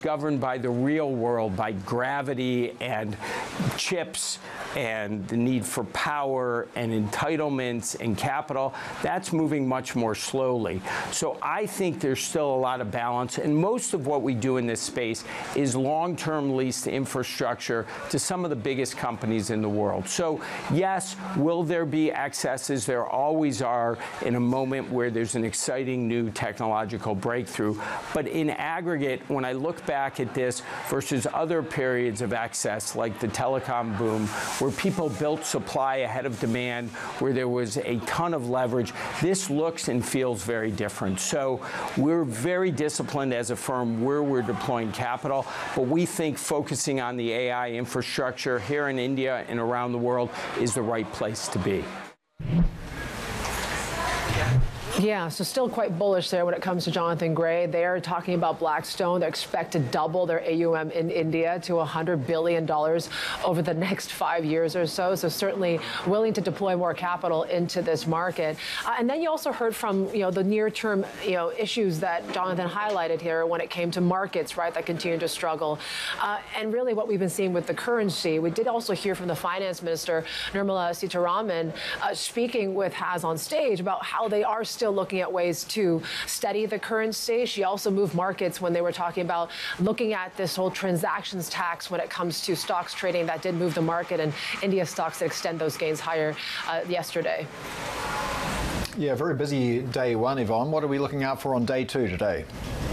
governed by the real world, by gravity and chips and the need for power and entitlements and capital, that's moving much more slowly. So I think there's still a lot of balance, and most of what we do in this space is long-term leased infrastructure to some of the biggest companies in the world. So yes, will there be excesses? There always are in a moment where there's an exciting new technological breakthrough. But in aggregate, when I look back at this versus other periods of excess, like the telecom boom, where people built supply ahead of demand, where there was a ton of leverage, this looks and feels very different. So we're very disciplined as a firm where we're deploying capital, but we think focusing on the AI infrastructure here in India and around the world is the right place to be. Yeah, so still quite bullish there when it comes to Jonathan Gray. They're talking about Blackstone. They expect to double their AUM in India to $100 billion over the next 5 years or so. So certainly willing to deploy more capital into this market. And then you also heard from, the near-term, issues that Jonathan highlighted here when it came to markets, right, that continue to struggle. And really what we've been seeing with the currency. We did also hear from the finance minister, Nirmala Sitharaman, speaking with Haz on stage about how they are still looking at ways to steady the currency. She also moved markets when they were talking about looking at this whole transactions tax when it comes to stocks trading. That did move the market, and India stocks that extend those gains higher yesterday. Yeah, very busy day one, Yvonne. What are we looking out for on day two today?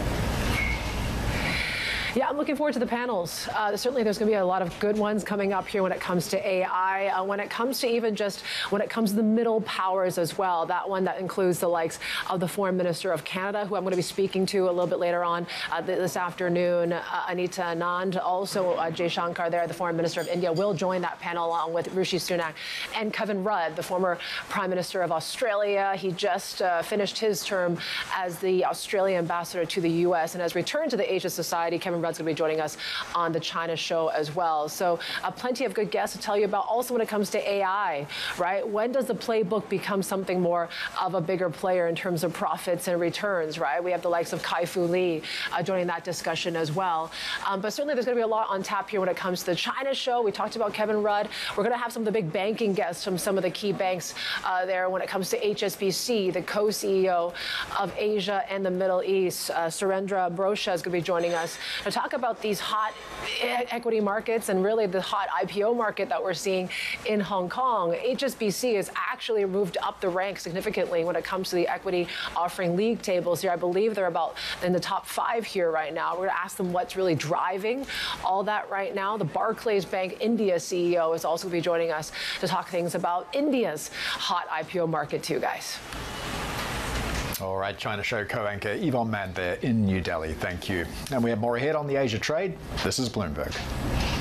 Yeah, I'm looking forward to the panels. Certainly there's going to be a lot of good ones coming up here when it comes to AI, when it comes to even just when it comes to the middle powers as well. That one that includes the likes of the Foreign Minister of Canada, who I'm going to be speaking to a little bit later on this afternoon, Anita Anand. Also, Jay Shankar there, the Foreign Minister of India, will join that panel along with Rishi Sunak and Kevin Rudd, the former Prime Minister of Australia. He just finished his term as the Australian ambassador to the U.S. and has returned to the Asia Society. Kevin Rudd's going to be joining us on the China show as well. So plenty of good guests to tell you about. Also when it comes to AI, right? When does the playbook become something more of a bigger player in terms of profits and returns, right? We have the likes of Kai-Fu Lee joining that discussion as well. But certainly there's going to be a lot on tap here when it comes to the China show. We talked about Kevin Rudd. We're going to have some of the big banking guests from some of the key banks there when it comes to HSBC, the co-CEO of Asia and the Middle East. Surendra Brosha is going to be joining us to talk about these hot equity markets and really the hot IPO market that we're seeing in Hong Kong. HSBC has actually moved up the ranks significantly when it comes to the equity offering league tables here. I believe they're about in the top 5 here right now. We're going to ask them what's really driving all that right now. The Barclays Bank India CEO is also going to be joining us to talk things about India's hot IPO market too, guys. All right, China Show co-anchor Yvonne Mann there in New Delhi. Thank you. And we have more ahead on the Asia Trade. This is Bloomberg.